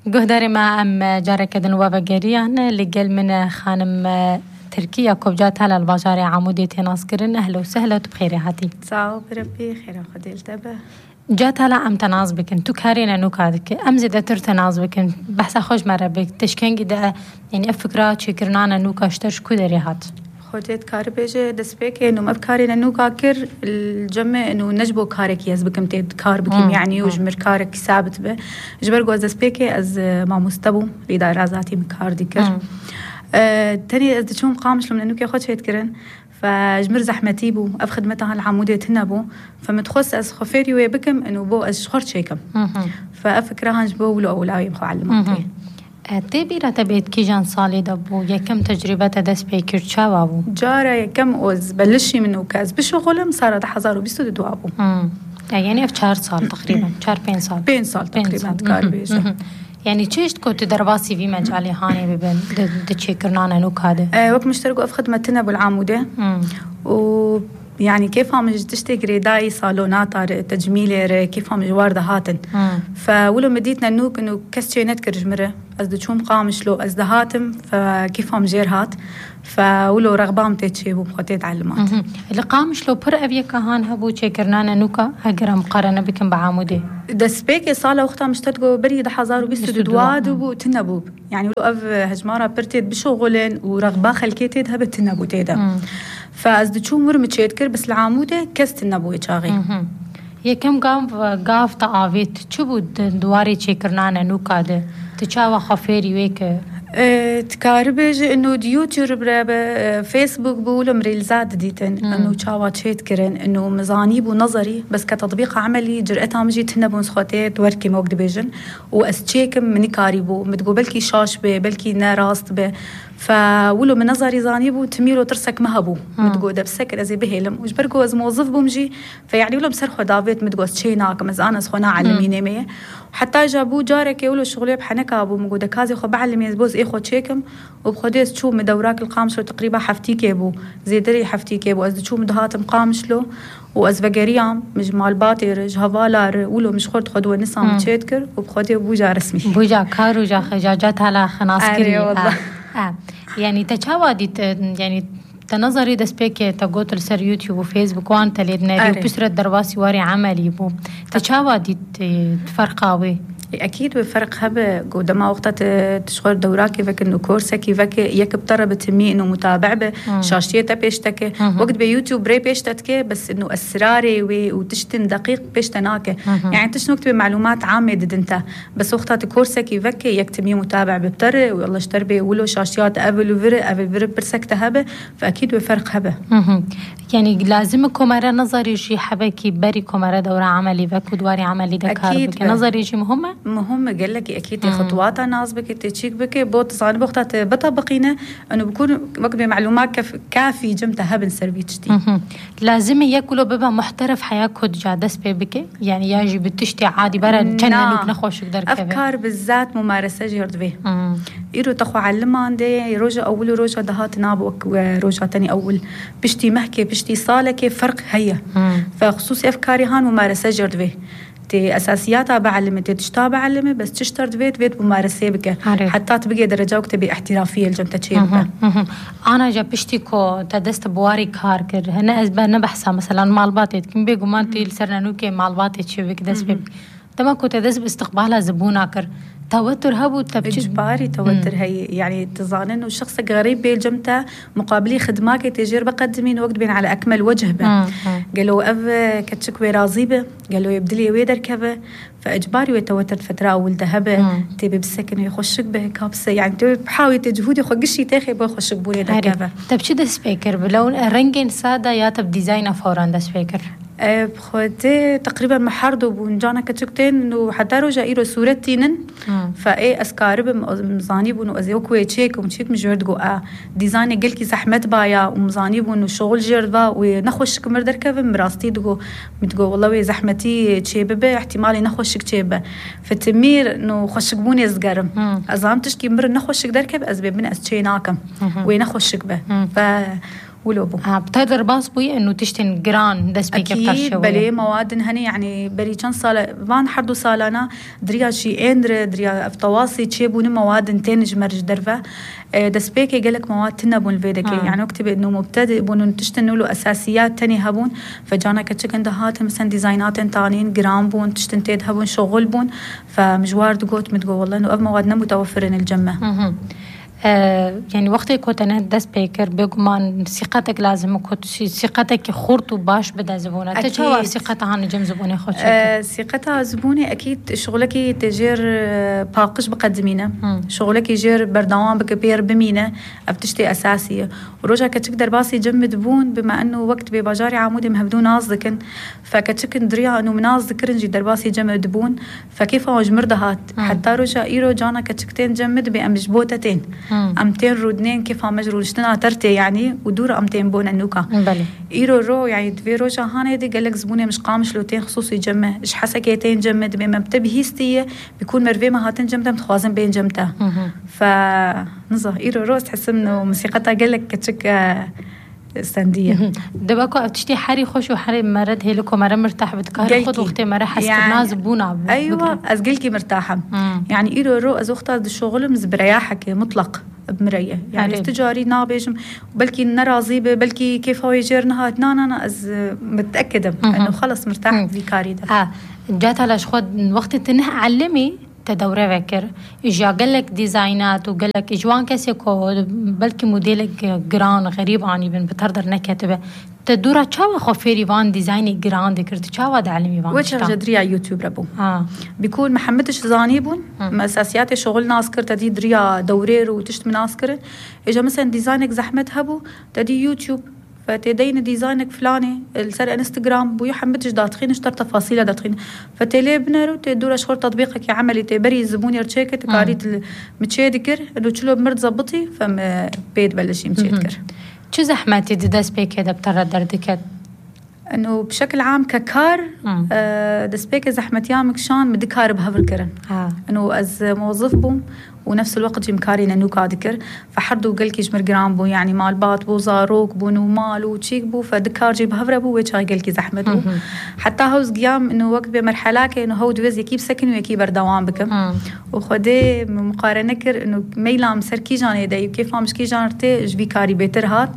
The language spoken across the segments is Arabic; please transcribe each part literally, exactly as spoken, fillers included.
قهداري ما أم جارك دنوابا جريان لقل من خانم تركيا كوبجات هلا الباجاري عمودي تناس كرن أهلا وسهلا بخير هاتي. صعب بربي خير خديل تبه. جات هلا أم تناس بكن تو كارينا نوكادك أم زيدا تر تناس بكن بحث خوش مرة بك تشكين جدا يعني أفكرات شكرنا نوكاشترش كودري هات. خودت کار بیجه دست بک إنه ما بکاری ننو کاکر الجمع إنه نجبو كارك يز بكم تد كار بكم يعني وجمر كارك ثابت به جبر جوز دست بك از ما مستبو لإدارة ذاتي مكار ديكر أه تاني از دشوم قامش لما إنه كي خد شيء كرن فجمر زحمتي بو أف خدمتها العمودية تنبو فمتخص از خفيري ويبكم إنه بو از شخر شيكم فأفكرها نجبو ولو أولاوي مخو علماتي تبي رتبت كيجان صالي دبو يكم تجربة دست بيكر شاوابو جارة يكم أوز بلشي منه كاز بشغلم صارت حزار وبيستو دوابو يعني في شهر صال تقريبا شهر بين صال بين صال تقريبا كار بيجه يعني تشيشت كنت درباسي في مجالي هاني ببن دتشكرنا نوك هذا أه وقت مشتركوا في خدمتنا بالعمودة و يعني كيف هم تشتغل داي صالونات تجميل كيف هم جوار هاتن فولو مديتنا نوك إنه كسر نتكر جمرة أزد شوم قامش له أزد هاتم فكيف هم جير هات فولو رغبام تتشيبو بخطيت علمات اللي قامش له بر أبي كهان هبو تشكرنا نوكا هجر مقارنة بكم بعمودي دسبيك صالة وقتها مشتركوا بري ده حزار وبيستو دواد وتنبوب يعني ولو أف هجمارة برتيت بشغلين ورغبا خلكيتيد هبت تنبو تيدا فأزد شو مر متشيتكر بس العمودة كست النبوي شاغي هي كم قام قاف تعافيت شو بود دواري تشكرنا نوكا ده تشاوا خفيري ويك اه تكاربج إنه ديوتيوب برا فيسبوك بقولهم ريلزات ديتن إنه تشاوا تشيت كرن إنه مزانيب ونظري بس كتطبيق عملي جرأتها مجي تنبون سخوتات وركي موجد بيجن وأستشيكم من كاريبو متقو بلكي شاش به بلكي ناراست به فولو من نظري زانيبو تميلو ترسك مهبو متقو ده بسكر أزي بهلم وجبرقو أز موظف بومجي فيعني ولو مسرخو دافيت متقو أستشيناك مزانا سخونا علميني ميه حتى جابو جارك يقولوا شغلي بحنكة أبو مجودة كازي خو بعلم يزبوز إيه خو تشيكم وبخديس شو مدوراك القامش له تقريبا حفتيك أبو زيدري حفتيك أبو أز شو مدهات مقامش له وأز بجريام مش مال باطر جهفالار ولو مش خرط خدوه نسام تشيتكر وبخدي بوجا رسمي بوجا كارو جا خجاجات هلا خناس كري آه. آه. يعني تشاودي يعني تنظري دسبيك تقوت السر يوتيوب وفيسبوك وان تليدنا وبسرة درباسي واري عملي بو تشاودي تفرقاوي أكيد بفرق هبة قدما وقت تشغل دوراكي فك إنه كورسكي فك يكب ترى بتمي إنه متابع بشاشية بيشتكي وقت بيوتيوب بري بيشتكي بس إنه أسراري وتشتن دقيق بيشتناكي يعني تشنو كتب معلومات عامة ضد أنت بس وقت كورسكي فك يكتمي متابع ببتر والله اشتربي ولو شاشيات أبل وفر أبل فر برسكت هبة فأكيد بفرق هبة يعني لازم كمرة نظري شيء حبكي بري كمرة دورة عملي فك ودواري عملي دكار بك نظري شيء مهمة مهم قال لك أكيد خطوات ناس بك تشيك بك بوت صان بوقت بطبقينا إنه بكون مكتوب معلومات كف كافي جمتها بنسربي تشتي لازم ياكلوا ببا محترف حياك هد جادس بك يعني يجي بتشتي عادي برا جنة لوك نخوش قدر كذا أفكار بالذات ممارسة جرد به يرو تخو علم عندي روجا أول روجا دهات نابوك وروجا تاني أول بشتي محكي بشتي صالة كيف فرق هي فخصوصي أفكاري هان ممارسة جرد به تي أساسياتها بعلمة تشتى بعلمة بس تشترد فيت فيت ممارسة بك حتى تبقى درجة وكتبي احترافية الجمتة تشيبها أنا جا بشتيكو تدست بواري كاركر هنا أزبنا بحثا مثلا مالباتي كم بيقو مانتي لسرنا نوكي مالباتي تشيبك دست بيب تما كنت تدست باستقبالها زبونا كر توتر هبو تبجي إجباري توتر هي يعني تظن إنه الشخص غريب بالجمتة مقابلي خدماك تجربة قدمين وقت بين على أكمل وجه به قالوا أف كتشكوي راضيبة قالوا يبدلي ويدر كذا فإجباري وتوتر فترة أول ذهبة تبي بالسكن يخشك به كابسة يعني تبي بحاول تجهودي خقشي تاخي بخشك بوني ده كذا تبشي ده سبيكر بلون رنجين سادة يا تب ديزاين فورا ده سبيكر بخوتي تقريبا محردو بونجانا كتشكتين إنه حتى رجع إيرو صورتينن فإيه أسكارب مزاني بونو أزيوكوي تشيك ومشيك مجرد جو آه ديزايني قلكي زحمت بايا ومزاني بونو شغل جربا ونخوشك مردر كذا مراستي دقو متقو والله زحمتي تشيبه احتمالي نخوشك تشيبه فتمير إنه خوشك بوني زقرم أزام تشكي مر نخوشك دركب أزبي من أستشيناكم وينخوشك به ف ولو بو اه بتقدر باص بوي انه تشتن جران دس بيك اكيد بلي مواد هني يعني بري كان صال بان حردو سالانا دريا شي اندر دريا افتواصي تشيبون مواد تنج مرج درفه دس بيك قالك مواد تنبون فيدك يعني وقت انه مبتدئ بون تشتنوا له اساسيات تاني هبون فجانا كتشك عند هات مثلا ديزاينات تانين جرام بون تشتن تيد هبون شغل بون فمجوار دقوت متقول والله انه اف موادنا متوفرين الجمه. آه يعني وقتی که نه دست پیکر بگو من ثقتك لازم كنت ثقتك خورت وباش بدا زبونه تجوا ثقتها نجم زبونه خود آه ثقتها زبونه اكيد شغلك تجير باقش بقدمينه شغلك يجير بردوام بكبير بمينه بتشتي اساسيه وروجا كتقدر باسي جمد بون بما انه وقت بباجاري عمودي مهبدون نازكن فكتشكن دريا انه مناز ذكرنجي درباسي جمد بون فكيف واج مردهات حتى روجا ايرو جانا كتشكتين جمد بامجبوتتين أمتين رودنين كيف هم مجرول شتنا ترتي يعني ودور أمتين بون النوكا بلي إيرو رو يعني دفي روجا هاني دي قالك زبوني مش قامش لوتين خصوصي جمة إيش حسكيتين جمد بما بتبهيستية بيكون مرفي ما هاتين جمتها متخوازن بين جمتها فنظر إيرو رو تحس إنه موسيقتها قالك كتشك استندية دباكو بتشتي حري خوش وحري مرد هيلكو مرة مرتاح بتكاري خد وقتي مرة حسكت يعني ناز بونا أيوة أزقلكي مرتاحة مم. يعني إيرو رو أزوختها دي الشغل مز برياحك مطلق بمرية يعني استجاري نابيج بلكي نرازي بلكي كيف هو يجير نهات نا نا نا أز متأكدة أنه خلص مرتاح في كاري ده آه جات على شخد وقت تنه علمي تدوري فكر إجا قالك ديزاينات وقالك إجوان كسيكو بلكي موديلك جران غريب عني بن بتردر نكتبه تدورا تشاوا خفيري وان ديزايني جران ذكرت تشاوا دعلمي وان وش جدريا يوتيوب ربو آه. بيكون محمدش زانيبون أساسيات شغل ناسكر تدي دريا دورير وتشت من ناسكر إجا مثلا ديزاينك زحمت هبو تدي يوتيوب فتدين ديزاينك فلاني السر انستغرام بو يحمدش داتخين اشتر تفاصيل داتخين فتلي بنرو تدور اشهر تطبيقك عملي تبري الزبون يرتشيك تقاريت متشيدكر لو تشلو بمرت زبطي فم بيد بلشي متشيدكر شو زحمتي داس بيك هذا بترى دردكت انه بشكل عام ككار آه دسبيك زحمتيان مكشان مدي كار بهفركرن آه. انه از موظف بوم ونفس الوقت جيم كارين انو كادكر فحردو قلكي جمر جرام بو يعني مال بات بو زاروك بو نومال وتشيك بو فدكار جيب هفره بو ويتشاي قلكي زحمت بو حتى هوز قيام انه وقت بمرحله كانه هو دوز يكيب سكن ويكيب دوام بكم وخدي مقارنه كر انه ميلام سركي جاني داي كيف مش كي جانرتي جبي كاري بيتر هات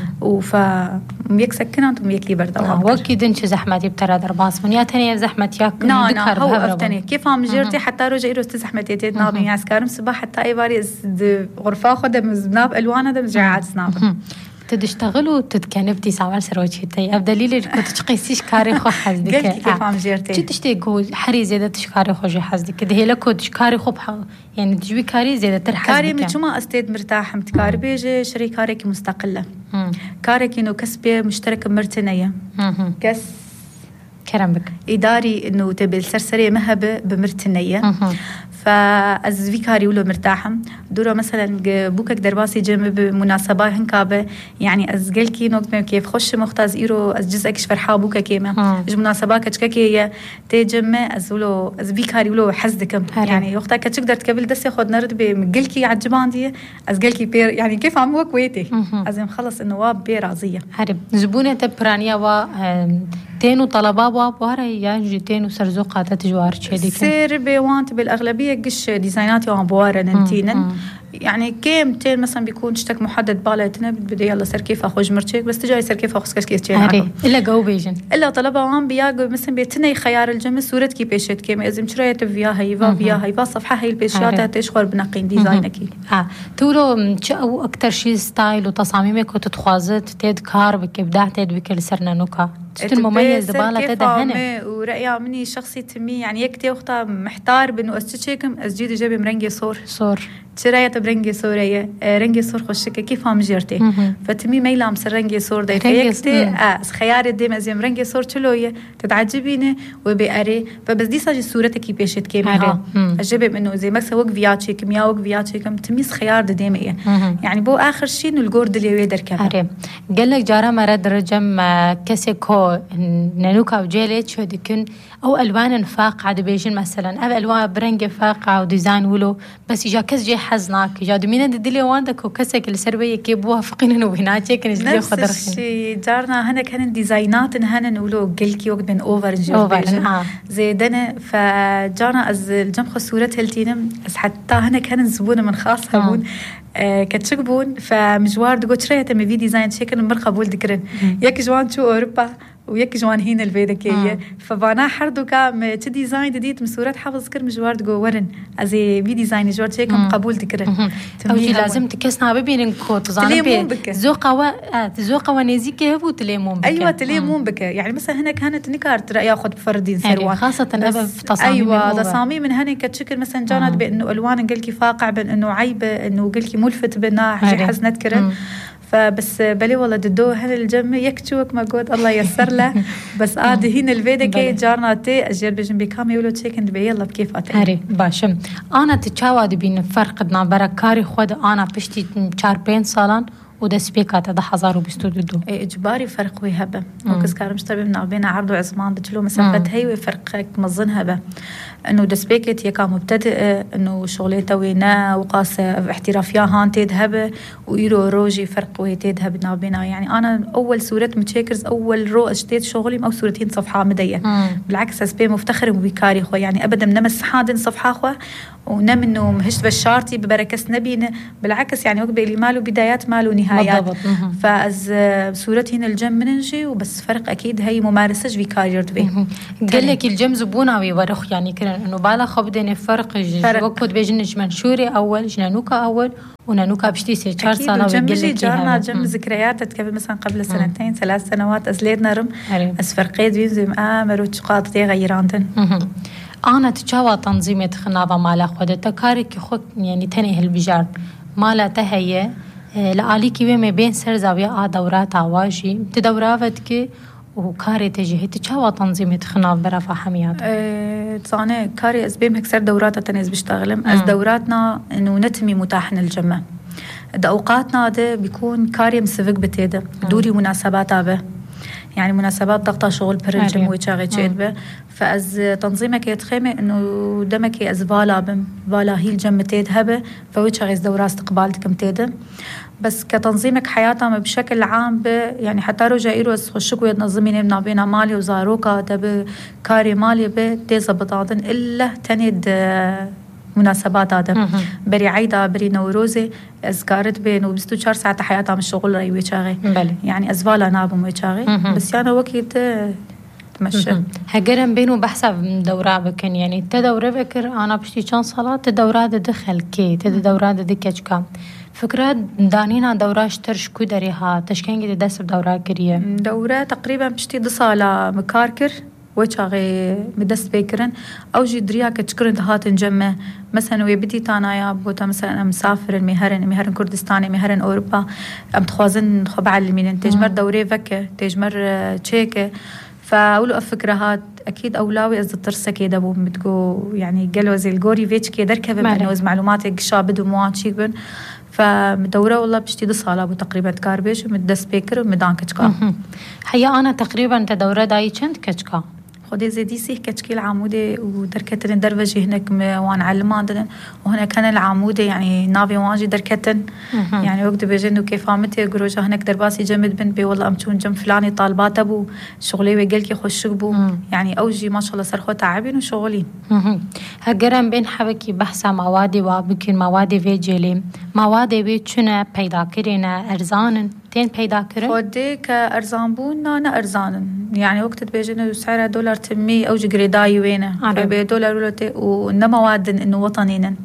وف ميك سكنات وميك لي بردوام وكي دنش زحمتي بترى درباس من يا ثانيه زحمت ياك نا نا هو افتني كيف هم جرتي حتى رجع يروس زحمتي تيت نابي عسكرم صباح حتى اي باري غرفه خدها مزناب الوان هذا مزعات سناب تشتغلوا تتكنبتي ساعات سروتشي تي ابدليل كنت تقيسيش كاري خو حزدك كيف عم جرتي شو تشتي حري زياده تشكاري خو جي حزدك كده هي لك تشكاري خو يعني تجوي كاري زياده ترحز كاري من شو ما استيد مرتاح متكاري بيجي شري كاريك مستقله كاريك انه كسبي مشترك مرتنيه كس كرمك اداري انه تبي السرسريه مهبه بمرتنيه فاز فيكاري ولو مرتاحه دوره مثلا بوكك درباسي جنب بمناسبه هنكابه يعني از قلكي نقطه كيف خش مختاز ايرو از جزء اكش فرحه بوكا كيما جو مناسبات كتشككي تجمع از ولو از فيكاري ولو حزدكم يعني وقتها كتقدر تقبل دس ياخذ نرد بقلكي على الجبان دي از قلكي بير يعني كيف عم هو كويتي لازم خلص النواب بيرازيه حرب زبونه تبرانيا و تينو طلبا وابوارا يجي تينو سرزوقه تجوار تشدي سير بيوانت بالاغلبيه قش ديزاينات وابوارا ننتينن يعني كيم تين مثلا بيكون اشتك محدد بالتنا بدي يلا سر كيف اخوج مرتشيك بس تجاي سر كيف اخذ كيس تشين الا جو بيجن الا طلبا وان بياغ مثلا بيتني خيار الجم صوره كي بيشت كيم ازم شريت فيها هيفا فيها هيفا صفحه هي البيشات تشخر بنقين ديزاينك اه تولو او اكثر شيء ستايل وتصاميمك وتتخوازت تيد كار بكبداع تيد بكل سرنا نوكا شفت المميز بالا تدهنه ورأيها مني شخصي تمي يعني يكتي وقتها محتار بانه استشيكم اسجيد جابي مرنجي صور صور شرايه برنجي سوريه رنجي صور خشكه كيف هم جرتي فتمي ميلا مس رنجي صور داي فيكتي اه خيار دي مزيم رنجي صور تشلويه تتعجبيني وبقري فبس دي ساجي صورتك كي بيشت كيما عجبي انه زي مثلا وق فياتشي كميا وق فياتشي كم تميس خيار ديميه يعني بو اخر شيء انه الجورد اللي يقدر كمان قال لك جاره مرد رجم كسيكو نانوكا وجيلت شو ديكن او الوان فاقعه دبيجن مثلا او الوان برنجي فاقعه وديزاين ولو بس اجا كس جي حزناك جاد مين دلي واندك وكسك السربيه كيبوها فقين وبناجي كان جدي خضر نفس الشيء جارنا هنا كان ديزاينات هنا نقولوا قلكي وقت من اوفر اوفر زيدنا فجانا از الجمخ صورة هلتينم از حتى هنا كان زبونه من خاص هبون آه كتشكبون فمجوار دقو تشريها تم في ديزاين شكل مر قبول ذكرن ياك جوان شو اوروبا وياك جوان هنا الفيدكيه فبانا حردو كا تش ديزاين جديد من صورات حافظ كر مجوار دقو ورن ازي في ديزاين جوار شكل قبول ذكرن اوجي لازم تكسنا ببين كوت زانبي ذوقه و ذوقه ونزيك هبو تليمون بك ايوه تليمون بك يعني مثلا هنا كانت نكار ترى ياخذ بفردين سروان خاصه ابا في تصاميم ايوه تصاميم من هنا كتشكل مثلا جانت بانه الوان قلكي فاقع بانه عيبه انه قلكي ملفت بنا حاجه حزنت كرن فبس بلي والله ددو هنا الجمع يكتشوك ما قد الله يسر له بس عادي هنا الفيدا كي جارنا تي اجير بجن بكام يقولوا تشيكن بي يلا بكيف اتي هري باشم انا تشاواد بين فرق بركاري خود انا بشتي چار پنج سالان ودس بيكات ده حزار وبستودو اجباري فرق ويهبه وكس كارم اشتبه من بين عرض وعزمان دجلو مسافه هي وفرق مظن هبه انه دس بيكت يكا مبتدئ انه شغلته وينا وقاسه احترافيا هان تذهب ويرو روجي فرق ويتذهب نابينا يعني انا اول صوره متشيكرز اول رو اشتيت شغلي او صورتين صفحه مديه بالعكس اسبي مفتخر وبكاري خو يعني ابدا نمس حادن صفحه خو ونم انه مهشت بشارتي ببركه نبي بالعكس يعني وقت اللي ماله بدايات ماله نهايات فاز صورتي هنا الجيم مننجي وبس فرق اكيد هي ممارسه في كارير تبي قال لك الجيم زبونه ويورخ يعني كان انه بالا خبدني فرق وقت بيجنج منشوري اول جنانوكا اول ونانوكا بشتي سي چهار سالا وقال لك جارنا جم ذكريات قبل مثلا قبل سنتين ثلاث سنوات ازليدنا رم اس فرقيت بينزم امر وتقاط تي غيراندن أنا تجاوى تنظيمة خنابة مالا خودة تكارك خود يعني تنه البجار مالا تهيئ لآليكي ويمي بين سر زاوية دورات عواجي تدوراتك وكاري تجيه تجاوى تنظيمة خناب برافع حميات أه تصاني كاري أسبيم هكسر دورات تنز بشتغلم أز دوراتنا إنه نتمي متاحن الجمع دا أوقاتنا ده بيكون كاري مسفق بتيده دوري مناسبات به يعني مناسبات ضغطة شغل برنجم ويشاغي تشيد به فأز تنظيمك يتخيمي إنه دمك أز فالا بم فالا هي الجمتيد هبه فويشاغي دورة استقبالتك متيده بس كتنظيمك حياتها بشكل عام ب يعني حتى رجع إيروس خشكوا يتنظمين من بين مالي وزاروكا تب كاري مالي ب تيزبط عادن إلا تند مناسبات هذا بري عيدا بري نوروزي أذكرت بينه بستو شهر ساعة حياتها من الشغل رأي ويشاغي يعني أزفالا نابم ويشاغي بس يعني وقت تمشي هجرن بينه بحسب دورة بكن يعني تدورة بكر أنا بشتي كان صلاة تدورة دخل كي تدورة دكتش كام فكرة دانينا دورة اشترش كو دريها تشكين جدي دس بدورة كريه دورة تقريبا بشتي دصالة مكاركر وشاغي مدست بيكرن او جي دريا كتشكرن هات نجمع مثلا ويبدي تانايا بوتا مثلا مسافر المهرن مهرن كردستاني مهرن اوروبا ام تخوازن خب علمين تجمر دوري فك تجمر تشيك فاولو افكرهات اكيد اولوي از ترسكي دبو متقو يعني قالوا زي الجوري فيتش كي دركب انه معلوماتك شابد ومواتشيك بن فمدورة والله بشتي دو صالة بو تقريبا تكاربيش ومدس بيكر ومدان كتشكا حيا أنا تقريبا تدورة داي چند كتشكا خودي زي سيه كتشكي العمودي ودركتن دروجي هناك وان علمان وهنا كان العمودي يعني نافي واجي دركتن يعني وقت بيجنو كيف عمتي جروجا هناك درباسي جمد بن بي والله امتون جم فلاني طالبات ابو شغلي ويقلكي خوش بو يعني اوجي ما شاء الله صرخو تعبين وشغلي هجرن بين حبكي بحث موادي وابكن موادي فيجيلي موادي بي چونه پیدا كرينا ارزانن تين پیدا كرن خودي كارزان بون انا ارزانن يعني وقت بيجنو سعرها دولار تمي اوجي جريداي وينه فبي دولار ولتي ونمواد انه وطنينن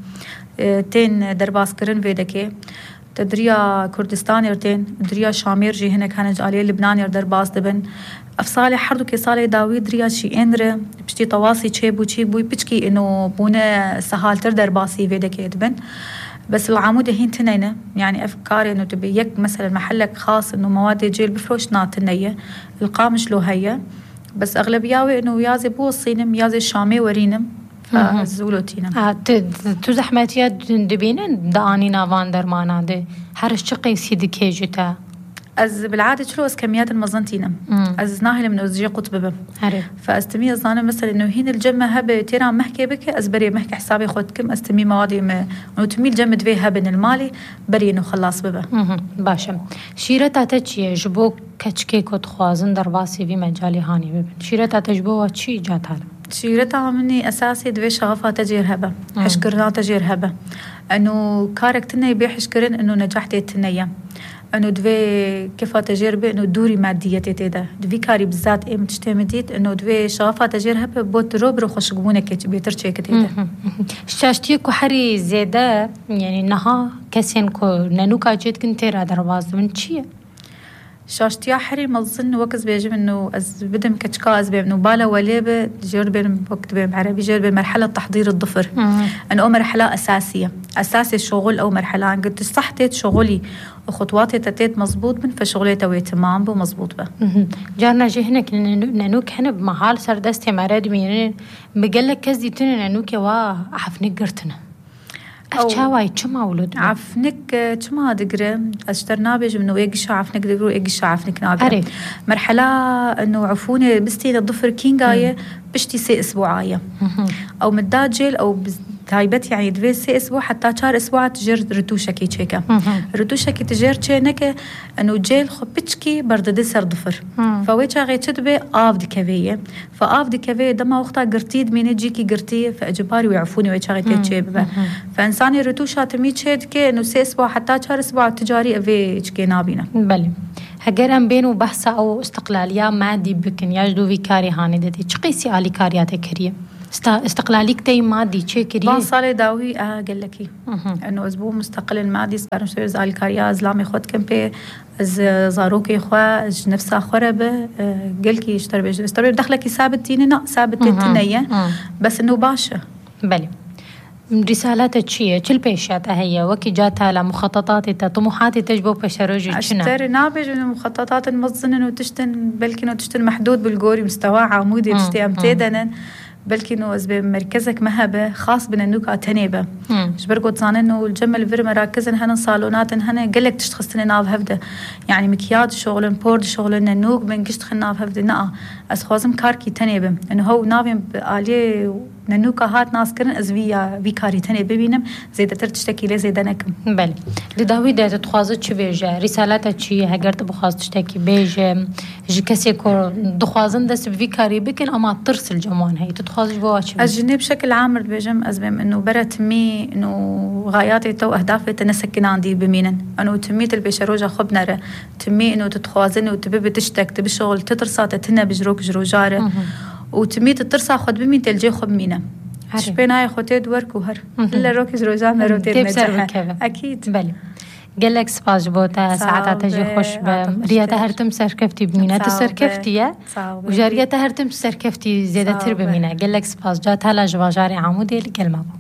تين درباس كرن فيدكي تدريا كردستاني رتين دريا شامير جي هنا كان جاليه لبناني درباس دبن افصالي حردو كي صالي داوي دريا شي انر بشتي تواصي تشيبو تشيبو بيچكي انه بونا سهال تر درباسي فيدكي دبن بس العمود هين تنينه يعني افكاري انه تبي يك مثلا محلك خاص انه مواد جيل بفروش ناتنيه القامش له هي بس اغلبياوي انه يازي بو الصينم يازي الشامي ورينم فزولوتينا اه تو زحمتيات دبينن دانينا فاندر مانا دي هرش چقي سيدي كيجتا از بالعاده شلو از كميات المزنتينه از ناهل من ازجي قطبه فاستمي ازانا مثلا انه هين الجمه هبه تيرا محكي بك از بري محكي حسابي خدكم استمي موادي ما انه تميل جمه دوي هبن المالي بري انه خلاص ببه باشا شيرتا تچي جبو كچكي كو تخوازن درباسي في مجالي هاني ببن شيرتا تجبو واتشي جات هذا شيرتا مني اساسي دوي شغفه تجير هبه حشكرنا تجير هبه انه كاركترنا يبي حشكرن انه نجحتي تنيا انه دوي كيف تجربه انه دوري ماديه تيدا دوي كاري بالذات ام تشتمديت انه دوي شغفه تجربه بوت روبرو خوشقبونه كي بيترچه كتيدا شاشتي كو حري زياده يعني نها كسين كو نانوكا جيت كنت را درواز من شي شاشتي حري مظن وكز بيجي انه از بدم كتشكا از انه بالا وليبه جرب وقت بعربي جرب مرحله تحضير الظفر انه مرحله اساسيه اساسي الشغل او مرحله قلت صحتي شغلي وخطواتي تتيت مزبوط من فشغلي توي تمام بو مزبوط به جارنا جي هناك نانوك هنا بمحال سردستي مراد مين بقلك كزي تن نانوك وا عفنك قرتنا أشتاوي كم أولد عفنك كم هادقرة أشترنا بيج منو إيجش عفنك دقرو إيجش عفنك ناقرة مرحلة إنه عفوني بستي الضفر كينجاية بشتي سي أسبوعاية أو متداجل أو تايبت يعني دوي سي أسبوع حتى شهر أسبوع تجر رتوشة كي تشيكا رتوشة كي تجر تشينك إنه جيل خبتشكي برد دسر ضفر فويتشا غي تدبي آف دكافية فآف دكافية دما وقتها قرتيد مين جيكي قرتي فأجباري ويعفوني ويتشا غي تشيب فإنساني رتوشة تميت شيد كي إنه سي أسبوع حتى شهر أسبوع تجاري أفي تشكي نابينا بلي هجرم بينو بحث أو استقلالية مادي بكن يجدو في كاري هاني دتي تقيسي على كاريات كريه استقلاليك تي مادي تشكري ما صار داوي اه قال لك انه اسبوع مستقل المادي صار مش زال كاريا زلامي خد كمبي از زاروكي اخوا نفسها خربه قال لك اشتري بيج اشتري دخلك ثابتيني نا ثابت التنيه بس انه باشا بلي رسالتك شيء كل بيشات هي وكي جاتها لمخططاتي طموحاتي تجبو بشروج اشتري نابج من المخططات المظن انه تشتن بلكي انه تشتن محدود بالجوري مستوى عمودي تشتي امتدنا بلكي انه از بمركزك مهبه خاص بننوكا تنيبه جبرقو تصان انه الجمل فير مراكزن هنا صالونات هنا قالك تشتخصني ناف هفده يعني مكياج شغل بورد شغل ننوك من قشت ناف هفده نا از خوازم كاركي تنيبه انه هو نافين بالي ننوكا هات ناس كرن از ويا فيكاري تاني ببينم زيدا ترتشتكي لي زيدا نكم بله لداوي ده تخوازت شو بيجا رسالتها شي هجرت بخواز تشتكي بيجا جي كسي كور دخوازن دس فيكاري بكن اما ترسل جموان هي تتخواز جوا شو الجنيه بشكل عام بيجم ازبم انه برت مي انه غاياتي تو اهدافي تنسكن عندي بمينن انه تميت البشروجه خبنره تمي انه تتخوازن وتبي تشتك تبي شغل تترصات تنا بجروك جروجاره وتميت الترسا خد بمين تلجي خب مينا شبيناي خوتيد ورك وهر إلا روكز روزان روتيد نجاحة أكيد بلي قالك سباج بوتا ساعات تجي خوش برياتا هرتم سركفتي بمينا تسركفتي يا وجاريتا هرتم سركفتي زيادة تر بمينا قالك سباج جات هلا جواجاري عمودي لكلمة